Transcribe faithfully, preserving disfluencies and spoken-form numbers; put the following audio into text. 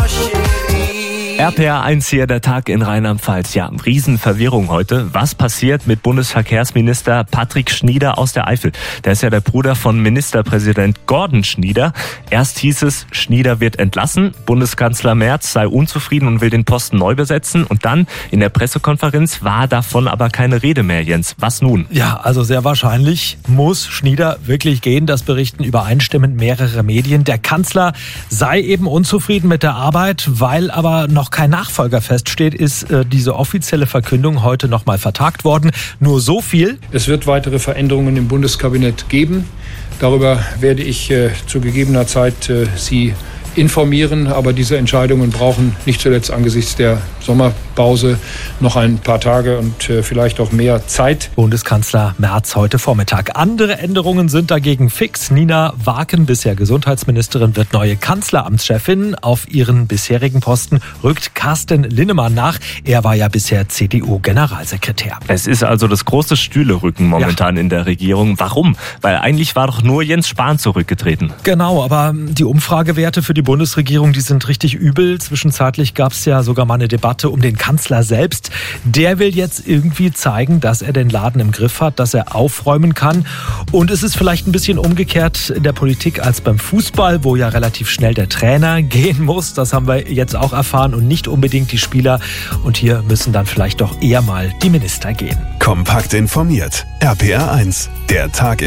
R P R eins hier, der Tag in Rheinland-Pfalz. Ja, Riesenverwirrung heute. Was passiert mit Bundesverkehrsminister Patrick Schnieder aus der Eifel? Der ist ja der Bruder von Ministerpräsident Gordon Schnieder. Erst hieß es, Schnieder wird entlassen. Bundeskanzler Merz sei unzufrieden und will den Posten neu besetzen. Und dann in der Pressekonferenz war davon aber keine Rede mehr, Jens. Was nun? Ja, also sehr wahrscheinlich muss Schnieder wirklich gehen. Das berichten übereinstimmend mehrere Medien. Der Kanzler sei eben unzufrieden mit der Arbeit, weil aber noch kein Nachfolger feststeht, ist äh, diese offizielle Verkündung heute noch mal vertagt worden. Nur so viel. Es wird weitere Veränderungen im Bundeskabinett geben. Darüber werde ich äh, zu gegebener Zeit äh, Sie informieren. Aber diese Entscheidungen brauchen nicht zuletzt angesichts der Sommerpause noch ein paar Tage und äh, vielleicht auch mehr Zeit. Bundeskanzler Merz heute Vormittag. Andere Änderungen sind dagegen fix. Nina Waken, bisher Gesundheitsministerin, wird neue Kanzleramtschefin. Auf ihren bisherigen Posten rückt Carsten Linnemann nach. Er war ja bisher C D U-Generalsekretär. Es ist also das große Stühlerücken momentan ja. in der Regierung. Warum? Weil eigentlich war doch nur Jens Spahn zurückgetreten. Genau, aber die Umfragewerte für die Bundesregierung, die sind richtig übel. Zwischenzeitlich gab es ja sogar mal eine Debatte um den Kanzler selbst. Der will jetzt irgendwie zeigen, dass er den Laden im Griff hat, dass er aufräumen kann. Und es ist vielleicht ein bisschen umgekehrt in der Politik als beim Fußball, wo ja relativ schnell der Trainer gehen muss. Das haben wir jetzt auch erfahren und nicht unbedingt die Spieler. Und hier müssen dann vielleicht doch eher mal die Minister gehen. Kompakt informiert. R P R eins, der Tag